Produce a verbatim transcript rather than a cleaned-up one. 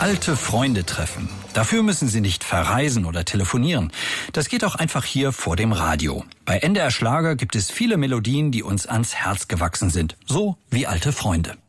Alte Freunde treffen. Dafür müssen Sie nicht verreisen oder telefonieren. Das geht auch einfach hier vor dem Radio. Bei N D R Schlager gibt es viele Melodien, die uns ans Herz gewachsen sind. So wie alte Freunde.